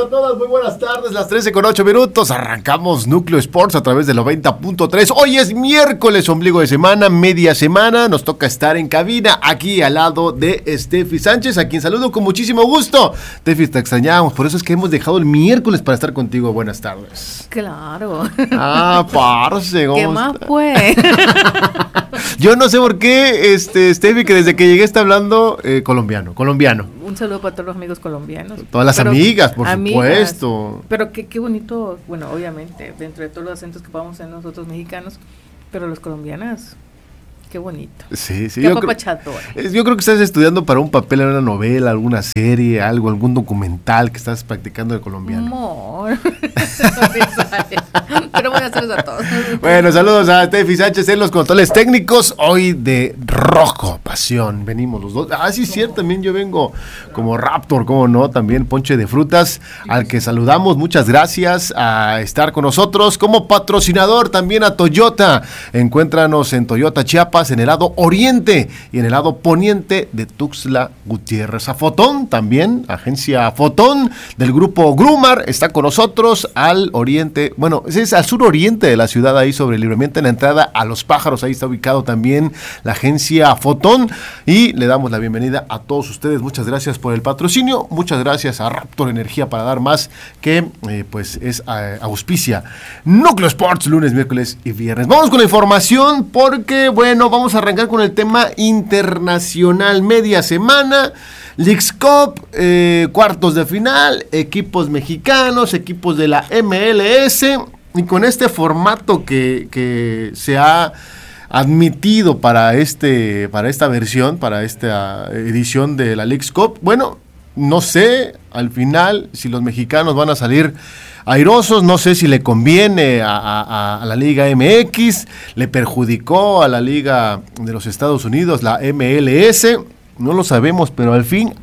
a todas, muy buenas tardes, las 13:08. Arrancamos Núcleo Sports a través del 90.3. Hoy es miércoles, ombligo de semana, media semana. Nos toca estar en cabina, aquí al lado de Steffi Sánchez, a quien saludo con muchísimo gusto. Steffi, te extrañamos, por eso es que hemos dejado el miércoles para estar contigo. Buenas tardes. Claro. Parce, ¿qué más pues? Yo no sé por qué, Steffi, que desde que llegué está hablando colombiano. Un saludo para todos los amigos colombianos. Todas las amigas, por supuesto. Pero qué bonito, bueno, obviamente, dentro de todos los acentos que podamos tener nosotros mexicanos, pero los colombianos, qué bonito. Sí. Qué apapachadora. Yo creo que estás estudiando para un papel en una novela, alguna serie, algún documental que estás practicando de colombiano. Amor. Pero voy a hacer eso a todos. Bueno, saludos a Steffi Sánchez en los controles técnicos. Hoy de rojo, pasión. Venimos los dos. Sí, cierto, también yo vengo como Raptor, ¿cómo no? También ponche de frutas, al que saludamos. Muchas gracias a estar con nosotros. Como patrocinador también a Toyota. Encuéntranos en Toyota Chiapas, en el lado oriente y en el lado poniente de Tuxtla Gutiérrez. A Fotón también, agencia Fotón del grupo Grumar, está con nosotros al oriente, bueno, es al suroriente de la ciudad, ahí sobre el libramiento en la entrada a Los Pájaros. Ahí está ubicado también la agencia Fotón y le damos la bienvenida a todos ustedes. Muchas gracias por el patrocinio, muchas gracias a Raptor Energía para dar más, que pues es auspicia Núcleo Sports lunes, miércoles y viernes. Vamos con la información porque, bueno, vamos a arrancar con el tema internacional. Media semana, Leagues Cup, cuartos de final, equipos mexicanos, equipos de la MLS, y con este formato que se ha admitido para esta versión, para esta edición de la Leagues Cup. Bueno, no sé al final si los mexicanos van a salir airosos, no sé si le conviene a la Liga MX, le perjudicó a la Liga de los Estados Unidos, la MLS, no lo sabemos, pero al fin,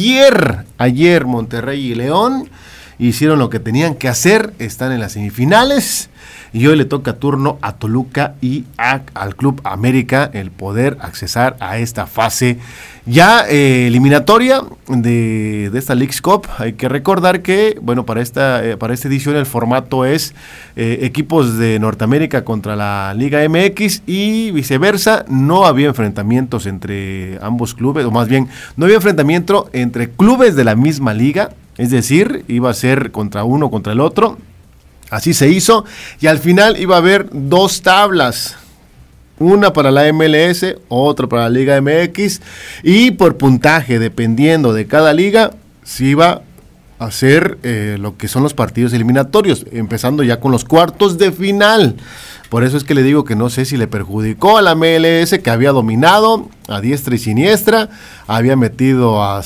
ayer Monterrey y León hicieron lo que tenían que hacer, están en las semifinales, y hoy le toca turno a Toluca y al Club América el poder accesar a esta fase ya eliminatoria de esta Leagues Cup. Hay que recordar que, bueno, para esta edición el formato es equipos de Norteamérica contra la Liga MX y viceversa. No había enfrentamientos entre ambos clubes, o más bien, no había enfrentamiento entre clubes de la misma liga, es decir, iba a ser contra uno contra el otro. Así se hizo, y al final iba a haber dos tablas, una para la MLS, otra para la Liga MX, y por puntaje, dependiendo de cada liga, se iba a hacer lo que son los partidos eliminatorios, empezando ya con los cuartos de final. Por eso es que le digo que no sé si le perjudicó a la MLS, que había dominado a diestra y siniestra, había metido a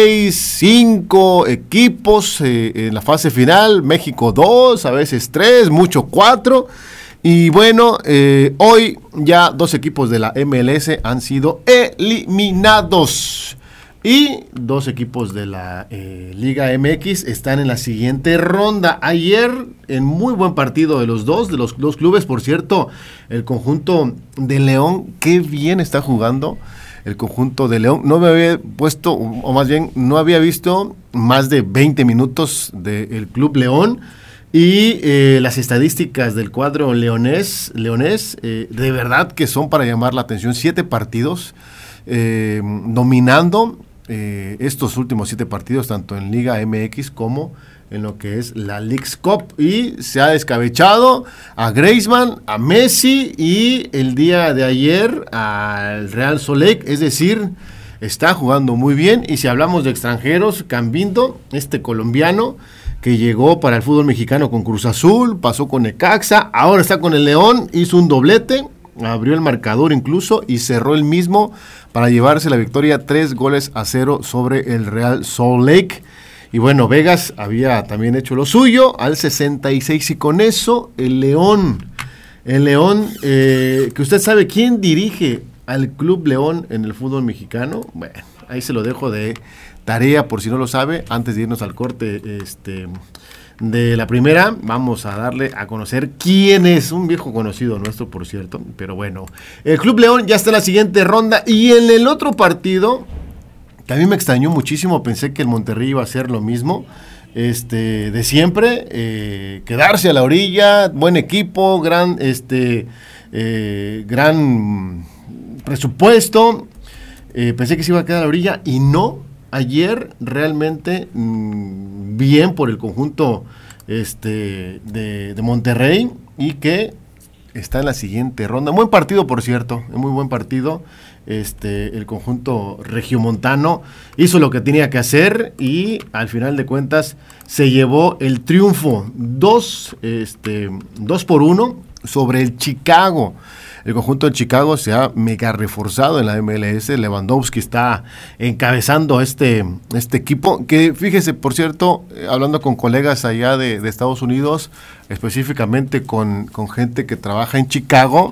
5 equipos en la fase final, México 2, a veces 3, mucho 4, y bueno, hoy ya 2 equipos de la MLS han sido eliminados. Y 2 equipos de la Liga MX están en la siguiente ronda. Ayer, en muy buen partido de los dos clubes, por cierto, el conjunto de León, qué bien está jugando el conjunto de León. No me había puesto, o más bien, no había visto más de 20 minutos del Club León. Y las estadísticas del cuadro leonés, de verdad que son para llamar la atención. 7 partidos dominando estos últimos 7 partidos, tanto en Liga MX como en lo que es la Leagues Cup, y se ha descabechado a Griezmann, a Messi y el día de ayer al Real Salt Lake, es decir, está jugando muy bien. Y si hablamos de extranjeros, Cambindo, este colombiano que llegó para el fútbol mexicano con Cruz Azul, pasó con Necaxa, ahora está con el León, hizo un doblete, abrió el marcador incluso y cerró el mismo para llevarse la victoria 3-0 sobre el Real Salt Lake. Y bueno, Vegas había también hecho lo suyo al 66, y con eso el León, que usted sabe quién dirige al Club León en el fútbol mexicano. Bueno, ahí se lo dejo de tarea por si no lo sabe. Antes de irnos al corte de la primera, vamos a darle a conocer quién es, un viejo conocido nuestro, por cierto. Pero bueno, el Club León ya está en la siguiente ronda, y en el otro partido, que a mí me extrañó muchísimo, pensé que el Monterrey iba a hacer lo mismo. de siempre, quedarse a la orilla, buen equipo, gran presupuesto. Pensé que se iba a quedar a la orilla y no. Ayer realmente bien por el conjunto de Monterrey, y que está en la siguiente ronda. Buen partido, por cierto, muy buen partido. El conjunto regiomontano hizo lo que tenía que hacer y al final de cuentas se llevó el triunfo 2-1 sobre el Chicago. El conjunto de Chicago se ha mega reforzado en la MLS. Lewandowski está encabezando este equipo, que fíjese, por cierto, hablando con colegas allá de Estados Unidos, específicamente con gente que trabaja en Chicago,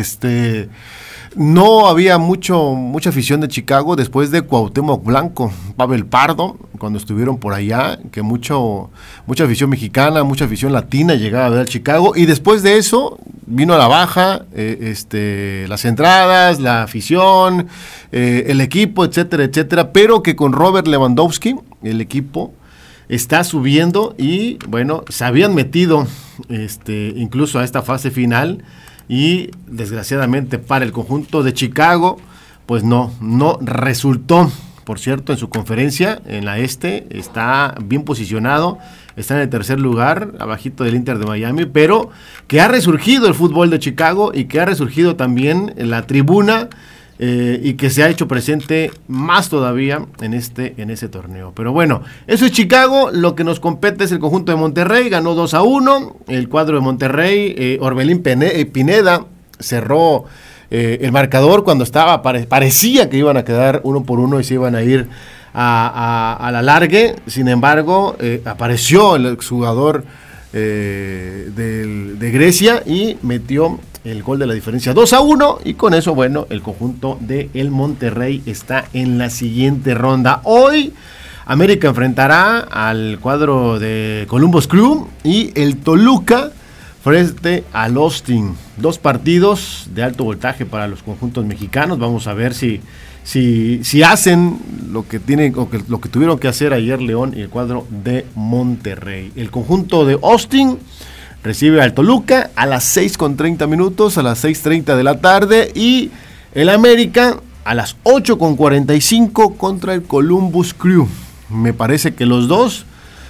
no había mucha afición de Chicago después de Cuauhtémoc Blanco, Pavel Pardo, cuando estuvieron por allá, que mucha afición mexicana, mucha afición latina llegaba a ver a Chicago, y después de eso vino a la baja, las entradas, la afición, el equipo, etcétera, etcétera, pero que con Robert Lewandowski el equipo está subiendo y bueno, se habían metido incluso a esta fase final. Y desgraciadamente para el conjunto de Chicago, pues no resultó. Por cierto, en su conferencia, en la está bien posicionado, está en el tercer lugar, abajito del Inter de Miami, pero que ha resurgido el fútbol de Chicago y que ha resurgido también en la tribuna, y que se ha hecho presente más todavía en ese torneo. Pero bueno, eso es Chicago. Lo que nos compete es el conjunto de Monterrey, ganó 2-1, el cuadro de Monterrey, Orbelín Pineda cerró el marcador cuando parecía que iban a quedar 1-1 y se iban a ir a la largue. Sin embargo, apareció el exjugador de Grecia y metió el gol de la diferencia, 2-1, y con eso, bueno, el conjunto de el Monterrey está en la siguiente ronda. Hoy América enfrentará al cuadro de Columbus Crew y el Toluca frente al Austin. 2 partidos de alto voltaje para los conjuntos mexicanos. Vamos a ver si hacen lo que tuvieron que hacer ayer León y el cuadro de Monterrey. El conjunto de Austin recibe al Toluca a las 6:30, a las 6:30 de la tarde, y el América a las 8:45 contra el Columbus Crew. Me parece que los dos,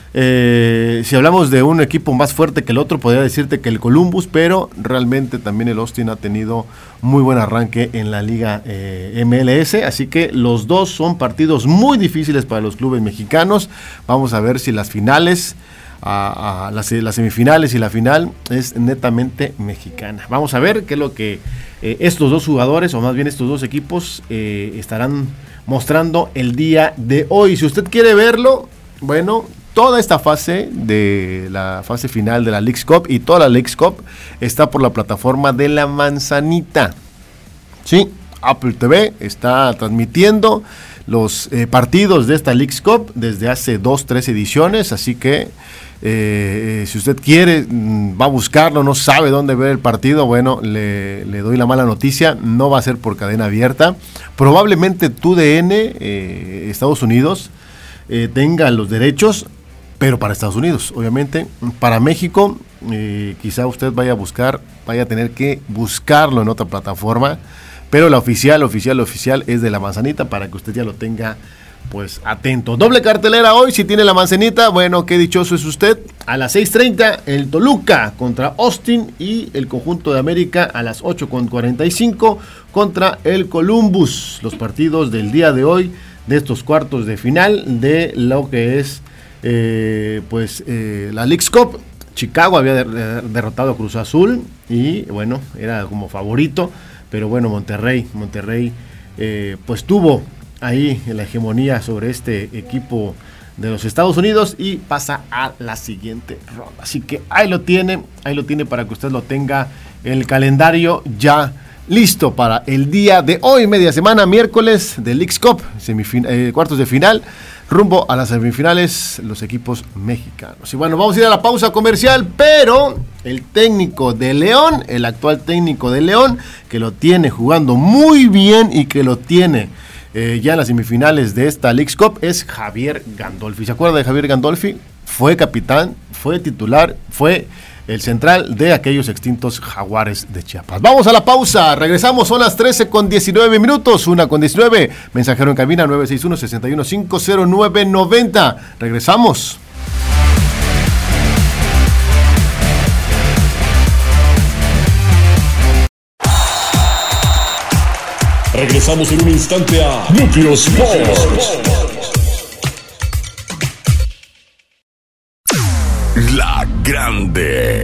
si hablamos de un equipo más fuerte que el otro, podría decirte que el Columbus, pero realmente también el Austin ha tenido muy buen arranque en la liga MLS, así que los dos son partidos muy difíciles para los clubes mexicanos. Vamos a ver si las finales, las semifinales y la final es netamente mexicana. Vamos a ver qué es lo que estos dos jugadores, o más bien estos dos equipos, estarán mostrando el día de hoy. Si usted quiere verlo, bueno, toda esta fase de la fase final de la Leagues Cup y toda la Leagues Cup está por la plataforma de La Manzanita. Sí, Apple TV está transmitiendo los partidos de esta Leagues Cup desde hace 2-3 ediciones, así que si usted quiere, va a buscarlo, no sabe dónde ver el partido, bueno, le doy la mala noticia, no va a ser por cadena abierta. Probablemente TUDN Estados Unidos tenga los derechos, pero para Estados Unidos, obviamente. Para México, quizá usted vaya a tener que buscarlo en otra plataforma, pero la oficial es de La Manzanita, para que usted ya lo tenga pues atento. Doble cartelera hoy, si tiene La Manzanita, bueno, qué dichoso es usted. A las 6:30 el Toluca contra Austin, y el conjunto de América a las 8:45 contra el Columbus. Los partidos del día de hoy de estos cuartos de final de lo que es la Leagues Cup. Chicago había derrotado a Cruz Azul y bueno, era como favorito, pero bueno, Monterrey pues tuvo ahí la hegemonía sobre este equipo de los Estados Unidos y pasa a la siguiente ronda. Así que ahí lo tiene para que usted lo tenga en el calendario ya listo para el día de hoy, media semana, miércoles de Leagues Cup, cuartos de final, rumbo a las semifinales, los equipos mexicanos. Y bueno, vamos a ir a la pausa comercial, pero el técnico de León, el actual técnico de León, que lo tiene jugando muy bien y que lo tiene ya en las semifinales de esta Leagues Cup, es Javier Gandolfi. ¿Se acuerda de Javier Gandolfi? fue capitán, fue titular, fue el central de aquellos extintos Jaguares de Chiapas. Vamos a la pausa, regresamos, son las 13:19, 1:19, mensajero en cabina 961-6150-990, regresamos. Regresamos en un instante a Núcleo Sports. La Grande.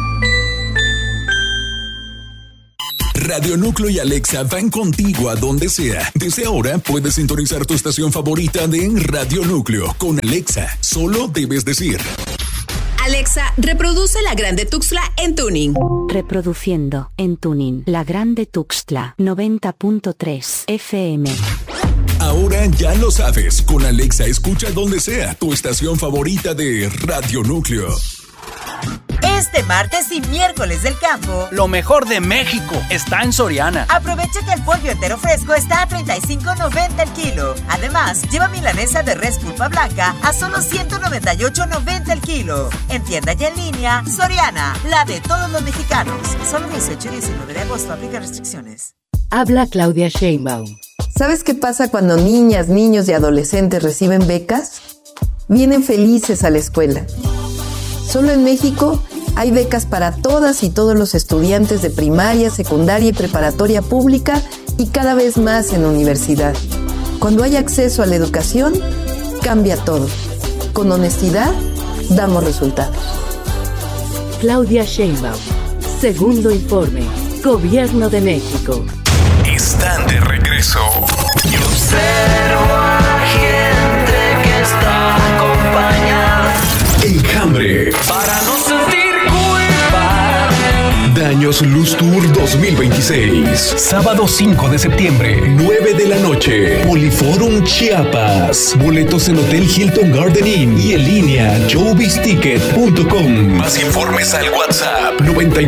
Radio Núcleo y Alexa van contigo a donde sea. Desde ahora puedes sintonizar tu estación favorita de Radio Núcleo. Con Alexa, solo debes decir: Alexa, reproduce La Grande Tuxtla en tuning. Reproduciendo en tuning La Grande Tuxtla 90.3 FM. Ahora ya lo sabes, con Alexa escucha donde sea tu estación favorita de Radio Núcleo. Este martes y miércoles del campo, lo mejor de México está en Soriana. Aprovecha que el pollo entero fresco está a $35.90 el kilo. Además, lleva milanesa de res pulpa blanca a solo $198.90 el kilo. En tienda y en línea, Soriana, la de todos los mexicanos. Solo 18 y 19 de agosto, aplica restricciones. Habla Claudia Sheinbaum. ¿Sabes qué pasa cuando niñas, niños y adolescentes reciben becas? Vienen felices a la escuela. Solo en México hay becas para todas y todos los estudiantes de primaria, secundaria y preparatoria pública y cada vez más en universidad. Cuando hay acceso a la educación, cambia todo. Con honestidad, damos resultados. Claudia Sheinbaum. Segundo informe. Gobierno de México. Están de regreso. Y observo a gente que está acompañada. Enjambre. Para no sentir culpa. Daños Luz Tour 2026. Sábado 5 de septiembre, 9 de la noche. Poliforum Chiapas. Boletos en Hotel Hilton Garden Inn y en línea showbizticket.com. Más informes al WhatsApp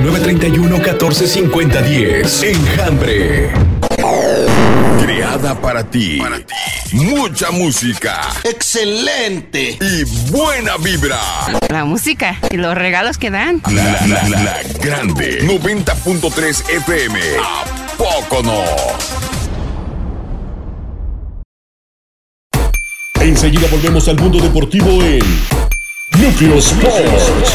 9931-145010. Enjambre. Creada para ti. Mucha música. ¡Excelente! Y buena vibra. La música y los regalos que dan. La Grande 90.3 FM. ¿A poco no? Enseguida volvemos al mundo deportivo en Núcleo Sports.